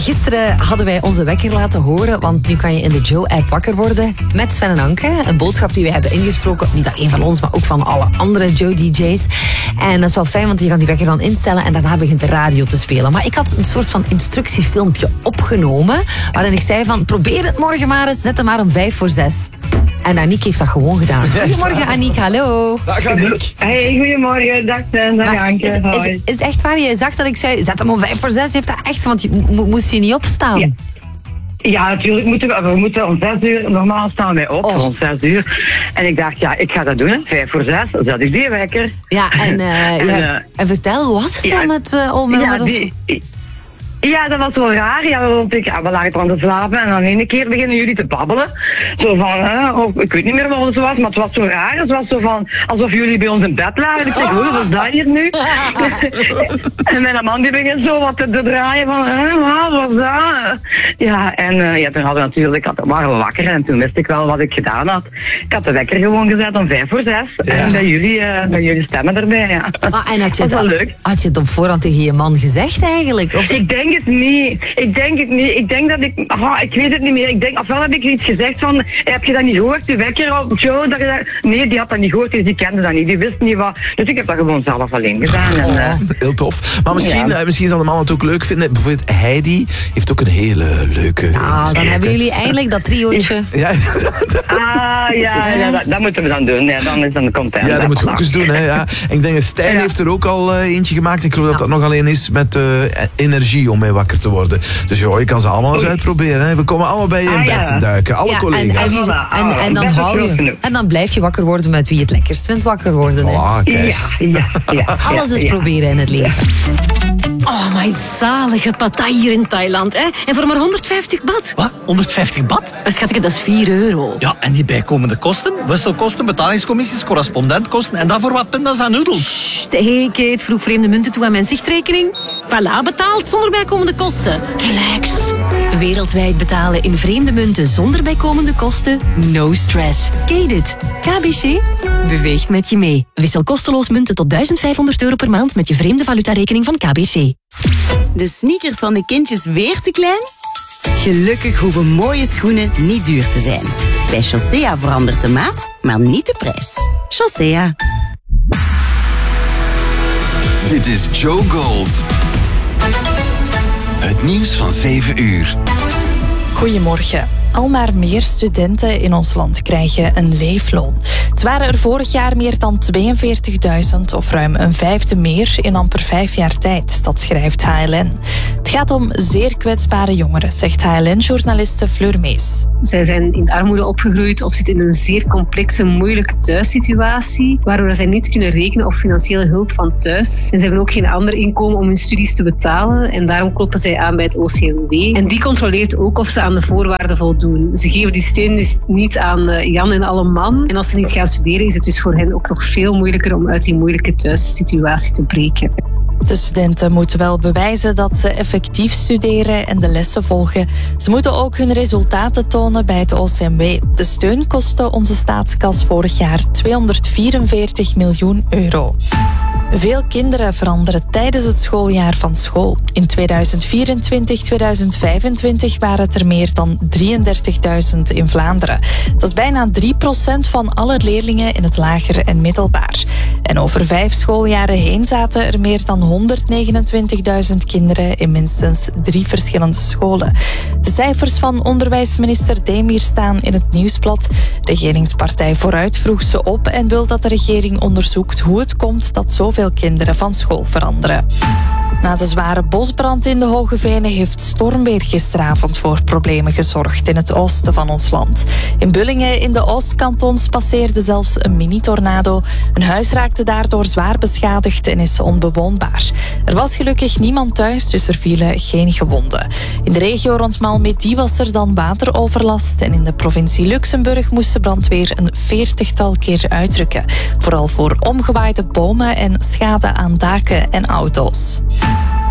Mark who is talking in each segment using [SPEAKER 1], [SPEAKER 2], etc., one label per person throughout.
[SPEAKER 1] Gisteren hadden wij onze wekker laten horen, want nu kan je in de Joe-app wakker worden met Sven en Anke. Een boodschap die wij hebben ingesproken, niet alleen van ons, maar ook van alle andere Joe-DJ's. En dat is wel fijn, want je kan die wekker dan instellen en daarna begint de radio te spelen. Maar ik had een soort van instructiefilmpje opgenomen, waarin ik zei van, probeer het morgen maar eens, zet hem maar om 5:45. En Aniek heeft dat gewoon gedaan. Goedemorgen Aniek, hallo.
[SPEAKER 2] Dag Aniek.
[SPEAKER 3] Hey, goedemorgen, dag Sven, dag Anke.
[SPEAKER 1] Is het echt waar? Je zag dat ik zei, zet hem om 5:46. Je hebt dat echt, want je moest je niet opstaan.
[SPEAKER 3] Ja, natuurlijk we moeten om 6 uur, normaal staan wij op om 6 uur. En ik dacht, ja, ik ga dat doen, 5:46, zet ik die wekker.
[SPEAKER 1] Ja, en vertel, hoe was het dan met ons?
[SPEAKER 3] Ja, dat was wel raar. We lagen aan te slapen en dan ene keer beginnen jullie te babbelen. Zo van, ik weet niet meer wat het was, maar het was zo raar. Het was zo van, alsof jullie bij ons in bed lagen. Ik zeg, wat is dat hier nu? En mijn man die begint zo wat te draaien van, wat was dat? Ja, en toen waren we wakker en toen wist ik wel wat ik gedaan had. Ik had de wekker gewoon gezet om 5:46. Ja. En bij jullie stemmen erbij, ja.
[SPEAKER 1] En
[SPEAKER 3] dat was wel leuk.
[SPEAKER 1] Had je het op voorhand tegen je man gezegd eigenlijk? Of?
[SPEAKER 3] Ik denk het niet. Ik denk dat ik... ik weet het niet meer. Ofwel heb ik iets gezegd van... Heb je dat niet gehoord? De wekker op Joe? Nee, die had dat niet gehoord. Dus die kende dat niet. Die wist niet wat... Dus ik heb dat gewoon zelf alleen gedaan.
[SPEAKER 2] Heel tof. Maar misschien zal de man het ook leuk vinden. Bijvoorbeeld Heidi heeft ook een hele leuke...
[SPEAKER 1] dan hebben jullie eindelijk dat triootje.
[SPEAKER 2] Ja.
[SPEAKER 3] Dat moeten we dan doen. Ja, dan is dan content.
[SPEAKER 2] Ja, dat moet je ook eens doen. Hè, ja. En ik denk dat Stijn heeft er ook al eentje gemaakt. Ik geloof dat nog alleen is met energie om mee wakker te worden. Dus joh, je kan ze allemaal eens uitproberen. Hè. We komen allemaal bij je in bed duiken. Alle collega's.
[SPEAKER 1] En dan hou je. En dan blijf je wakker worden met wie het lekkerst vindt wakker worden. Hè. Alles is proberen in het leven.
[SPEAKER 4] Oh, my zalige patai hier in Thailand, hè? En voor maar 150 baht.
[SPEAKER 5] Wat? 150 baht?
[SPEAKER 4] Schatje, dat is 4 euro.
[SPEAKER 5] Ja, en die bijkomende kosten? Wisselkosten, betalingscommissies, correspondentkosten en daarvoor wat pinda's en noedels.
[SPEAKER 4] Hey, Kate, vroeg vreemde munten toe aan mijn zichtrekening. Voilà, betaald zonder bijkomende kosten. Relax. Wereldwijd betalen in vreemde munten zonder bijkomende kosten? No stress. Kate it. KBC beweegt met je mee. Wissel kosteloos munten tot €1500 per maand met je vreemde valutarekening van KBC.
[SPEAKER 6] De sneakers van de kindjes weer te klein? Gelukkig hoeven mooie schoenen niet duur te zijn. Bij Chaussea verandert de maat, maar niet de prijs. Chaussea.
[SPEAKER 7] Dit is Joe Gold. Het nieuws van 7 uur.
[SPEAKER 8] Goedemorgen. Al maar meer studenten in ons land krijgen een leefloon. Het waren er vorig jaar meer dan 42.000, of ruim een vijfde meer in amper 5 jaar tijd. Dat schrijft HLN. Het gaat om zeer kwetsbare jongeren, zegt HLN-journaliste Fleur Mees.
[SPEAKER 9] Zij zijn in armoede opgegroeid of zitten in een zeer complexe, moeilijke thuissituatie, waardoor zij niet kunnen rekenen op financiële hulp van thuis. En ze hebben ook geen ander inkomen om hun studies te betalen en daarom kloppen zij aan bij het OCMW. En die controleert ook of ze aan de voorwaarden voldoen. Ze geven die steun dus niet aan Jan en alle man. En als ze niet gaan studeren, is het dus voor hen ook nog veel moeilijker om uit die moeilijke thuissituatie te breken.
[SPEAKER 8] De studenten moeten wel bewijzen dat ze effectief studeren en de lessen volgen. Ze moeten ook hun resultaten tonen bij het OCMW. De steun kostte onze staatskas vorig jaar €244 miljoen. Veel kinderen veranderen tijdens het schooljaar van school. In 2024-2025 waren het er meer dan 33.000 in Vlaanderen. Dat is bijna 3% van alle leerlingen in het lager en middelbaar. En over 5 schooljaren heen zaten er meer dan 129.000 kinderen in minstens 3 verschillende scholen. De cijfers van onderwijsminister Demir staan in het Nieuwsblad. Regeringspartij Vooruit vroeg ze op en wil dat de regering onderzoekt hoe het komt dat zoveel kinderen van school veranderen. Na de zware bosbrand in de Hoge Venen heeft stormweer gisteravond voor problemen gezorgd in het oosten van ons land. In Bullingen in de Oostkantons passeerde zelfs een mini-tornado. Een huis raakte daardoor zwaar beschadigd en is onbewoonbaar. Er was gelukkig niemand thuis, dus er vielen geen gewonden. In de regio rond Malmedy was er dan wateroverlast en in de provincie Luxemburg moest de brandweer een 40-tal keer uitrukken. Vooral voor omgewaaide bomen en schade aan daken en auto's.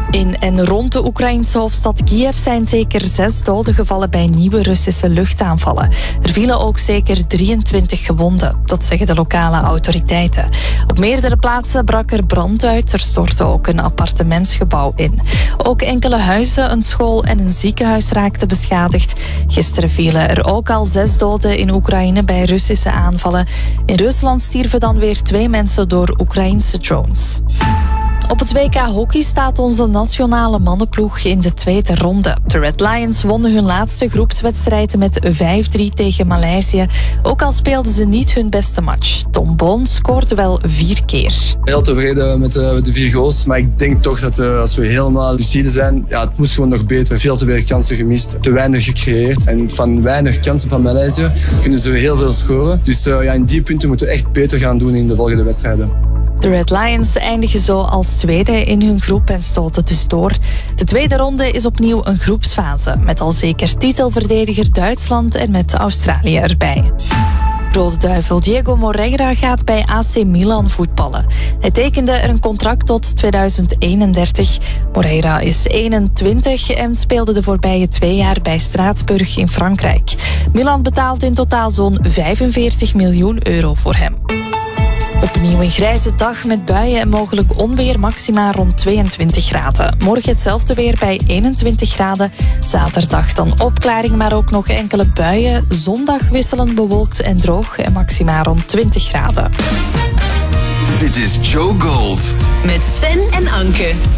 [SPEAKER 8] In en rond de Oekraïnse hoofdstad Kiev zijn zeker 6 doden gevallen bij nieuwe Russische luchtaanvallen. Er vielen ook zeker 23 gewonden, dat zeggen de lokale autoriteiten. Op meerdere plaatsen brak er brand uit, er stortte ook een appartementsgebouw in. Ook enkele huizen, een school en een ziekenhuis raakten beschadigd. Gisteren vielen er ook al 6 doden in Oekraïne bij Russische aanvallen. In Rusland stierven dan weer 2 mensen door Oekraïnse drones. Op het WK hockey staat onze nationale mannenploeg in de tweede ronde. De Red Lions wonnen hun laatste groepswedstrijd met 5-3 tegen Maleisië. Ook al speelden ze niet hun beste match. Tom Boon scoorde wel 4 keer.
[SPEAKER 10] Heel tevreden met de 4 goals. Maar ik denk toch dat als we helemaal lucide zijn, het moest gewoon nog beter. Veel te weinig kansen gemist, te weinig gecreëerd. En van weinig kansen van Maleisië kunnen ze heel veel scoren. Dus in die punten moeten we echt beter gaan doen in de volgende wedstrijden.
[SPEAKER 8] De Red Lions eindigen zo als tweede in hun groep en stoten dus door. De tweede ronde is opnieuw een groepsfase, met al zeker titelverdediger Duitsland en met Australië erbij. Rode Duivel Diego Moreira gaat bij AC Milan voetballen. Hij tekende er een contract tot 2031. Moreira is 21 en speelde de voorbije 2 jaar bij Straatsburg in Frankrijk. Milan betaalt in totaal zo'n 45 miljoen euro voor hem. Opnieuw een grijze dag met buien en mogelijk onweer, maxima rond 22 graden. Morgen hetzelfde weer bij 21 graden. Zaterdag dan opklaring, maar ook nog enkele buien. Zondag wisselend bewolkt en droog en maxima rond 20 graden.
[SPEAKER 7] Dit is Joe Gold.
[SPEAKER 11] Met Sven en Anke.